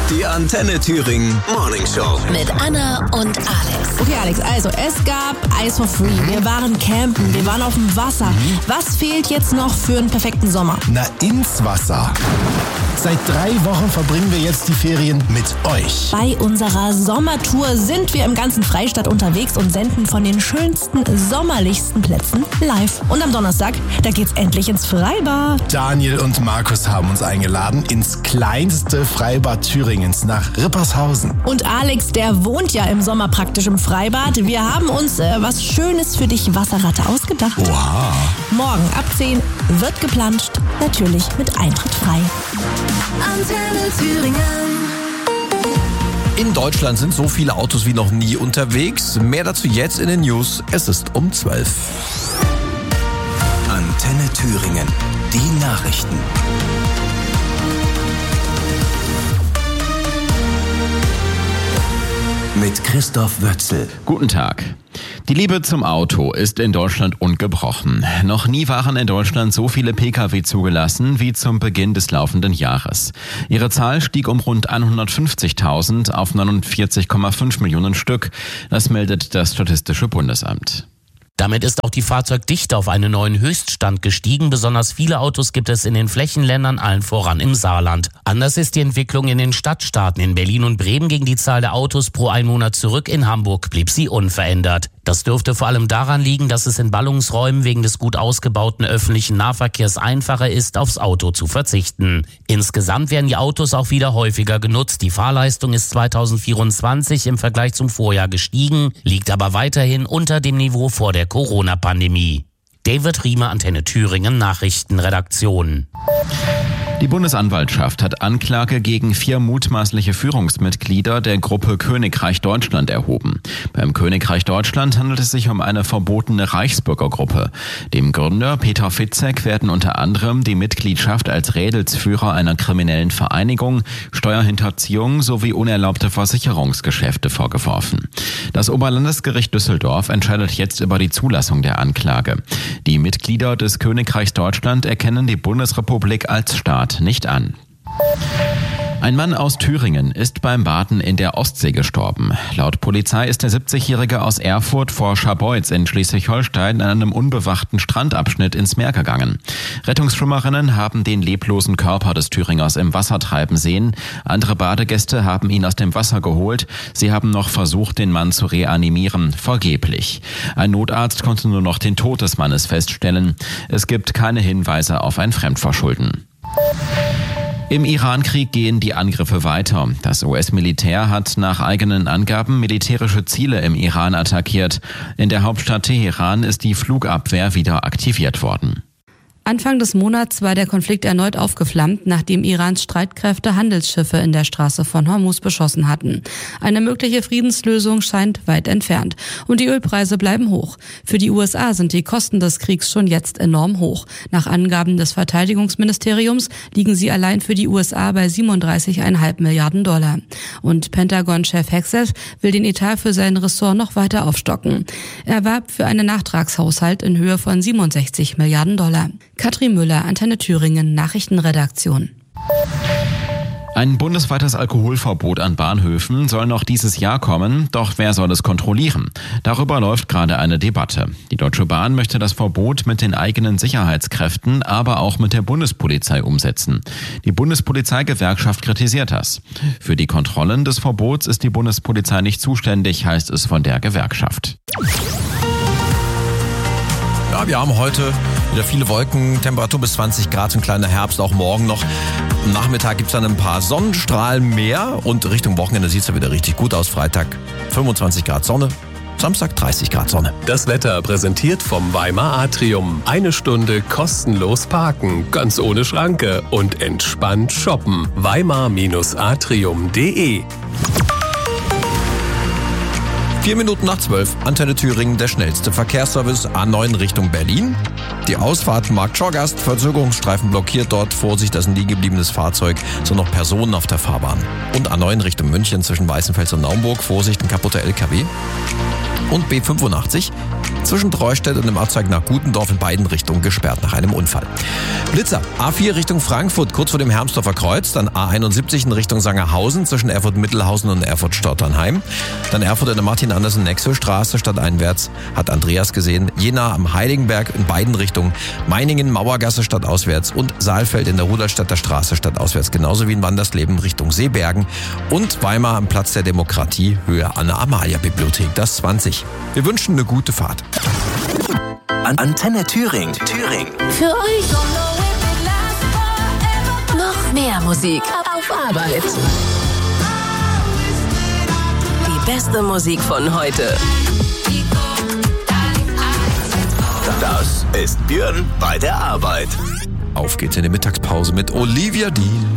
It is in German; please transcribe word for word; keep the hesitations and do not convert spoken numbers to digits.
Die Antenne Thüringen Morning Show. Mit Anna und Alex. Okay, Alex, also es gab Ice for Free. Wir waren campen, wir waren auf dem Wasser. Was fehlt jetzt noch für einen perfekten Sommer? Na, ins Wasser. Seit drei Wochen verbringen wir jetzt die Ferien mit euch. Bei unserer Sommertour sind wir im ganzen Freistaat unterwegs und senden von den schönsten, sommerlichsten Plätzen live. Und am Donnerstag, da geht's endlich ins Freibad. Daniel und Markus haben uns eingeladen ins kleinste Freibad Thüringens nach Rippershausen. Und Alex, der wohnt ja im Sommer praktisch im Freibad. Wir haben uns äh, was Schönes für dich, Wasserratte, ausgedacht. Oha. Morgen ab zehn wird geplanscht, natürlich mit Eintritt frei. Antenne Thüringen. In Deutschland sind so viele Autos wie noch nie unterwegs. Mehr dazu jetzt in den News. Es ist um zwölf. Antenne Thüringen. Die Nachrichten. Mit Christoph Wötzel. Guten Tag. Die Liebe zum Auto ist in Deutschland ungebrochen. Noch nie waren in Deutschland so viele Pkw zugelassen wie zum Beginn des laufenden Jahres. Ihre Zahl stieg um rund hundertfünfzigtausend auf neunundvierzig Komma fünf Millionen Stück. Das meldet das Statistische Bundesamt. Damit ist auch die Fahrzeugdichte auf einen neuen Höchststand gestiegen. Besonders viele Autos gibt es in den Flächenländern, allen voran im Saarland. Anders ist die Entwicklung in den Stadtstaaten. In Berlin und Bremen ging die Zahl der Autos pro Einwohner zurück. In Hamburg blieb sie unverändert. Das dürfte vor allem daran liegen, dass es in Ballungsräumen wegen des gut ausgebauten öffentlichen Nahverkehrs einfacher ist, aufs Auto zu verzichten. Insgesamt werden die Autos auch wieder häufiger genutzt. Die Fahrleistung ist zweitausendvierundzwanzig im Vergleich zum Vorjahr gestiegen, liegt aber weiterhin unter dem Niveau vor der Corona-Pandemie. David Riemer, Antenne Thüringen, Nachrichtenredaktion. Die Bundesanwaltschaft hat Anklage gegen vier mutmaßliche Führungsmitglieder der Gruppe Königreich Deutschland erhoben. Beim Königreich Deutschland handelt es sich um eine verbotene Reichsbürgergruppe. Dem Gründer Peter Fitzek werden unter anderem die Mitgliedschaft als Rädelsführer einer kriminellen Vereinigung, Steuerhinterziehung sowie unerlaubte Versicherungsgeschäfte vorgeworfen. Das Oberlandesgericht Düsseldorf entscheidet jetzt über die Zulassung der Anklage. Die Mitglieder des Königreichs Deutschland erkennen die Bundesrepublik als Staat nicht an. Ein Mann aus Thüringen ist beim Baden in der Ostsee gestorben. Laut Polizei ist der siebzigjährige aus Erfurt vor Scharbeutz in Schleswig-Holstein an einem unbewachten Strandabschnitt ins Meer gegangen. Rettungsschwimmerinnen haben den leblosen Körper des Thüringers im Wasser treiben sehen. Andere Badegäste haben ihn aus dem Wasser geholt. Sie haben noch versucht, den Mann zu reanimieren. Vergeblich. Ein Notarzt konnte nur noch den Tod des Mannes feststellen. Es gibt keine Hinweise auf ein Fremdverschulden. Im Iran-Krieg gehen die Angriffe weiter. Das U S-Militär hat nach eigenen Angaben militärische Ziele im Iran attackiert. In der Hauptstadt Teheran ist die Flugabwehr wieder aktiviert worden. Anfang des Monats war der Konflikt erneut aufgeflammt, nachdem Irans Streitkräfte Handelsschiffe in der Straße von Hormuz beschossen hatten. Eine mögliche Friedenslösung scheint weit entfernt. Und die Ölpreise bleiben hoch. Für die U S A sind die Kosten des Kriegs schon jetzt enorm hoch. Nach Angaben des Verteidigungsministeriums liegen sie allein für die U S A bei siebenunddreißig Komma fünf Milliarden Dollar. Und Pentagon-Chef Hegseth will den Etat für sein Ressort noch weiter aufstocken. Er warb für einen Nachtragshaushalt in Höhe von siebenundsechzig Milliarden Dollar. Katrin Müller, Antenne Thüringen, Nachrichtenredaktion. Ein bundesweites Alkoholverbot an Bahnhöfen soll noch dieses Jahr kommen, doch wer soll es kontrollieren? Darüber läuft gerade eine Debatte. Die Deutsche Bahn möchte das Verbot mit den eigenen Sicherheitskräften, aber auch mit der Bundespolizei umsetzen. Die Bundespolizeigewerkschaft kritisiert das. Für die Kontrollen des Verbots ist die Bundespolizei nicht zuständig, heißt es von der Gewerkschaft. Ja, wir haben heute wieder viele Wolken, Temperatur bis zwanzig Grad, so ein kleiner Herbst, auch morgen noch. Am Nachmittag gibt es dann ein paar Sonnenstrahlen mehr und Richtung Wochenende sieht es ja wieder richtig gut aus. Freitag fünfundzwanzig Grad Sonne, Samstag dreißig Grad Sonne. Das Wetter präsentiert vom Weimar Atrium. Eine Stunde kostenlos parken, ganz ohne Schranke und entspannt shoppen. weimar Atrium punkt de. Vier Minuten nach zwölf, Antenne Thüringen, der schnellste Verkehrsservice, A neun Richtung Berlin. Die Ausfahrt Markt Schorgast, Verzögerungsstreifen blockiert dort, Vorsicht, das ist ein liegen gebliebenes Fahrzeug, sind noch Personen auf der Fahrbahn. Und A neun Richtung München zwischen Weißenfels und Naumburg, Vorsicht, ein kaputter L K W. Und B fünfundachtzig, Zwischen Treustedt und dem Ortsteig nach Gutendorf in beiden Richtungen gesperrt nach einem Unfall. Blitzer, A vier Richtung Frankfurt, kurz vor dem Hermsdorfer Kreuz. Dann A einundsiebzig in Richtung Sangerhausen zwischen Erfurt-Mittelhausen und Erfurt-Stotternheim. Dann Erfurt in der Martin-Andersen-Nexo-Straße stadteinwärts, hat Andreas gesehen. Jena am Heiligenberg in beiden Richtungen. Meiningen, Mauergasse stadtauswärts und Saalfeld in der Rudolstadter Straße stadtauswärts. Genauso wie in Wandersleben Richtung Seebergen. Und Weimar am Platz der Demokratie, Höhe Anna-Amalia-Bibliothek, das zwanzig. Wir wünschen eine gute Fahrt. Antenne Thüringen. Thüringen. Für euch noch mehr Musik auf Arbeit. Die beste Musik von heute. Das ist Björn bei der Arbeit. Auf geht's in die Mittagspause mit Olivia Dean.